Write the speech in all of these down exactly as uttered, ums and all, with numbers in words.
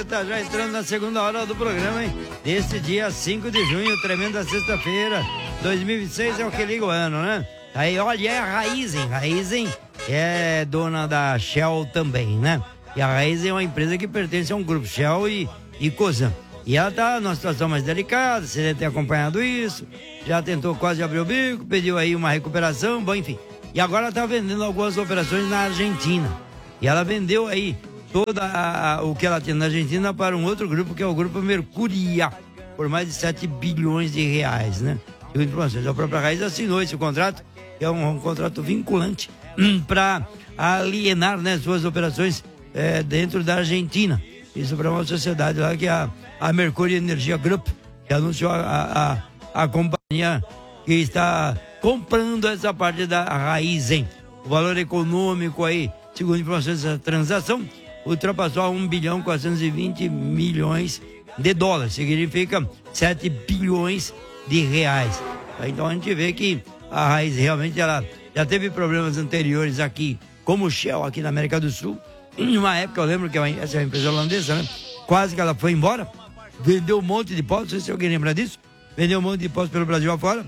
volta, já entrando na segunda hora do programa, hein? Desse dia cinco de junho, tremenda sexta-feira, dois mil e vinte e seis é o que liga o ano, né? Aí, olha, é a Raízen. Raízen é dona da Shell também, né? E a Raízen é uma empresa que pertence a um grupo, Shell e, e Cosan. E ela tá numa situação mais delicada, você deve ter acompanhado isso, já tentou quase abrir o bico, pediu aí uma recuperação, bom, enfim. E agora está vendendo algumas operações na Argentina. E ela vendeu aí toda a, a, o que ela tinha na Argentina para um outro grupo, que é o Grupo Mercuria, por mais de sete bilhões de reais, né? Segundo informações, a própria Raízen assinou esse contrato, que é um, um contrato vinculante hum, para alienar, né, suas operações é, dentro da Argentina. Isso para uma sociedade lá que é a, a Mercury Energia Group, que anunciou a, a, a companhia que está comprando essa parte da Raízen. O valor econômico aí, segundo informações dessa transação, ultrapassou a um bilhão quatrocentos e vinte milhões de dólares. Significa sete bilhões de reais. Então a gente vê que a Raízen realmente ela já teve problemas anteriores aqui, como o Shell aqui na América do Sul. Em uma época, eu lembro que essa é uma empresa holandesa, né? Quase que ela foi embora, vendeu um monte de postos, não sei se alguém lembra disso, vendeu um monte de postos pelo Brasil afora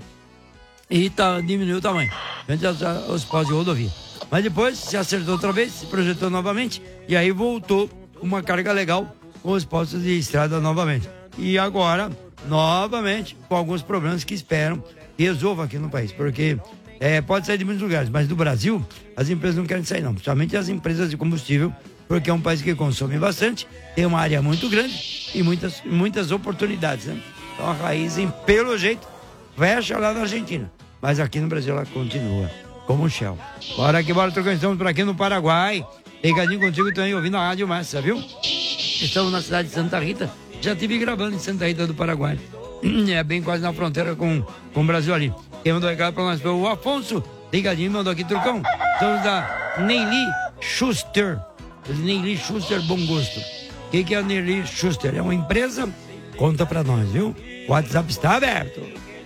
e tá, diminuiu o tamanho, vende os postos de rodovia. Mas depois se acertou outra vez, se projetou novamente e aí voltou uma carga legal com os postos de estrada novamente. E agora, novamente, com alguns problemas que esperam que resolvam aqui no país, porque é, pode sair de muitos lugares, mas do Brasil as empresas não querem sair não, principalmente as empresas de combustível, porque é um país que consome bastante, tem uma área muito grande e muitas, muitas oportunidades, né? Então a Raízen, pelo jeito, fecha lá na Argentina, mas aqui no Brasil ela continua como Shell. Bora que bora, trocando, estamos por aqui no Paraguai, ligadinho contigo também, ouvindo a Rádio Massa, viu? Estamos na cidade de Santa Rita, já estive gravando em Santa Rita do Paraguai, é bem quase na fronteira com, com o Brasil ali. Quem mandou recado pra nós foi o Afonso, ligadinho, mandou aqui, trucão. Estamos da Neili Schuster, Neili Schuster Bom Gosto. O que, que é a Neili Schuster? É uma empresa? Conta pra nós, viu? O WhatsApp está aberto.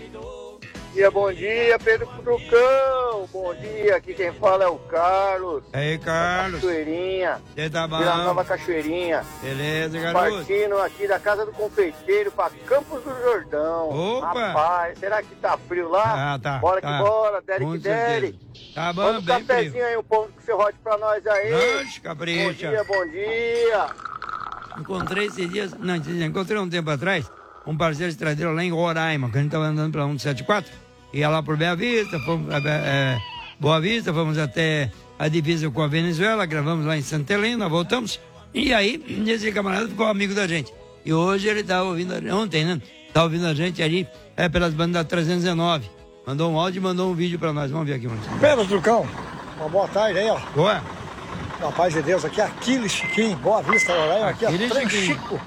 Bom dia, bom dia, Pedro Trucão. Bom dia, aqui quem fala é o Carlos. E aí, Carlos. Cachoeirinha. Você tá bom? Vila Nova Cachoeirinha. Beleza, garoto. Partindo aqui da Casa do Confeiteiro pra Campos do Jordão. Opa. Rapaz, será que tá frio lá? Ah, tá. Bora tá. que bora, Derek Derek. Tá bom, manda um bem cafezinho frio. aí, um pouco que você rode pra nós aí. Oxe, capricha. Bom dia, bom dia. Encontrei esses dias, não, encontrei um tempo atrás, um parceiro estradeiro lá em Roraima, que a gente tava andando pela cento e setenta e quatro, ia lá por Boa Vista, fomos, é, Boa Vista, fomos até a divisa com a Venezuela, gravamos lá em Santa Helena, voltamos, e aí esse camarada ficou amigo da gente. E hoje ele tava ouvindo, ontem, né? Tava ouvindo a gente ali, é, pelas bandas da trezentos e dezenove. Mandou um áudio e mandou um vídeo pra nós. Vamos ver aqui, mano. Pedro Trucão, uma boa tarde aí, ó. Boa. Na paz de Deus, aqui é Aquiles Chiquinho, Boa Vista, Roraima, aqui é Aquiles Trem Chiquinho. Chico.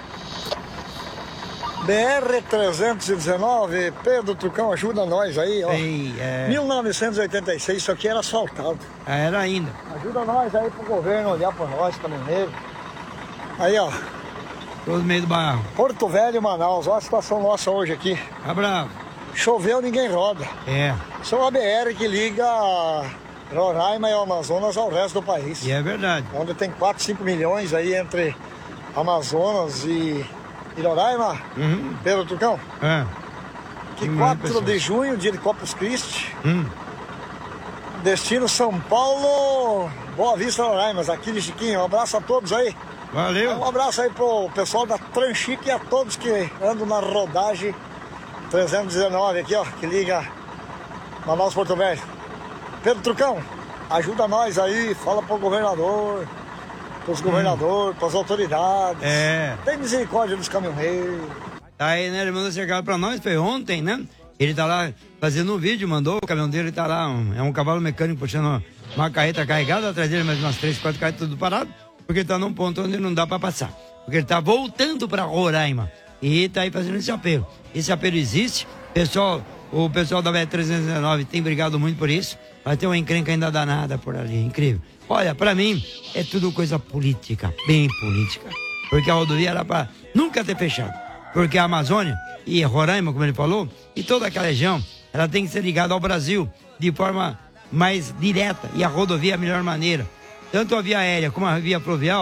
B R trezentos e dezenove, Pedro Trucão, ajuda nós aí, ó. Ei, é... mil novecentos e oitenta e seis, isso aqui era asfaltado. Ah, era ainda. Ajuda nós aí pro governo olhar por nós, caminhoneiro. Aí, ó, Todo meio do barro. Porto Velho, Manaus, olha a situação nossa hoje aqui. Tá bravo. Choveu, ninguém roda. É. Isso é uma B R que liga Roraima e o Amazonas ao resto do país. E é verdade. Onde tem quatro, cinco milhões aí entre Amazonas e, e Roraima. Uhum. Pedro Trucão, É. que Tem quatro pessoas. de junho, dia de Corpus Christi, Hum. destino São Paulo, Boa Vista, Roraima. Aqui de Chiquinho, um abraço a todos aí. Valeu. Um abraço aí pro pessoal da Tranchique e a todos que andam na rodagem trezentos e dezenove aqui, ó, que liga Manaus Porto Velho. Pedro Trucão, ajuda nós aí, fala pro governador, pros governadores, pras autoridades. É. Tem misericórdia dos caminhoneiros. Tá aí, né? Ele mandou esse recado pra nós, foi ontem, né? Ele tá lá fazendo um vídeo, mandou, o caminhão dele tá lá, um, é um cavalo mecânico puxando uma carreta carregada, atrás dele mais umas três, quatro carretas tudo parado, porque tá num ponto onde não dá pra passar. Porque ele tá voltando pra Roraima e tá aí fazendo esse apelo. Esse apelo existe, pessoal, o pessoal da B R trezentos e dezenove tem brigado muito por isso, mas tem uma encrenca ainda danada por ali, incrível. Olha, pra mim, é tudo coisa política, bem política, porque a rodovia era pra nunca ter fechado, porque a Amazônia e Roraima, como ele falou, e toda aquela região, ela tem que ser ligada ao Brasil de forma mais direta, e a rodovia é a melhor maneira. Tanto a via aérea como a via fluvial,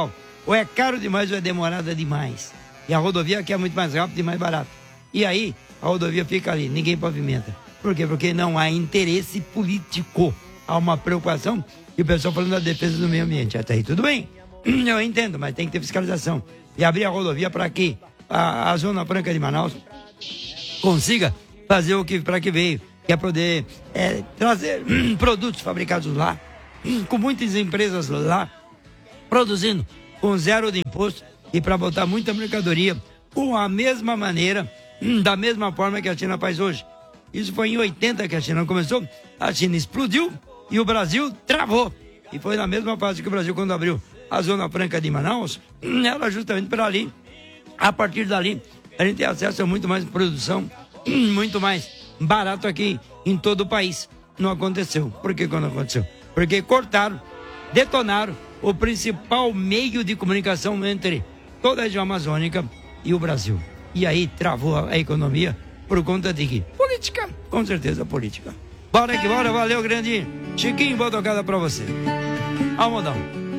ou é caro demais ou é demorada demais. E a rodovia aqui é muito mais rápida e mais barata. E aí, a rodovia fica ali, ninguém pavimenta. Por quê? Porque não há interesse político. Há uma preocupação e o pessoal falando da defesa do meio ambiente. Até aí tudo bem, eu entendo, mas tem que ter fiscalização. E abrir a rodovia para que a, a Zona Franca de Manaus consiga fazer o que para que veio, que é poder é, trazer produtos fabricados lá, com muitas empresas lá, produzindo com zero de imposto e para botar muita mercadoria com a mesma maneira, da mesma forma que a China faz hoje. Isso foi em oitenta que a China começou, a China explodiu e o Brasil travou. E foi na mesma fase que o Brasil, quando abriu a Zona Franca de Manaus, era justamente para ali. A partir dali, a gente tem acesso a muito mais produção, muito mais barato aqui em todo o país. Não aconteceu. Por que quando aconteceu? Porque cortaram, detonaram o principal meio de comunicação entre toda a região amazônica e o Brasil. E aí travou a economia por conta de que? Política, com certeza política. Bora que bora, valeu grande Chiquinho, boa tocada pra você. Almodão.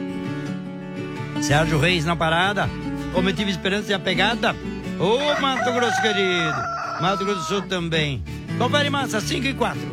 Sérgio Reis na parada, Comitiva Esperança e a Pegada. Ô Mato Grosso querido, Mato Grosso do Sul também. Confere massa, cinco e quatro.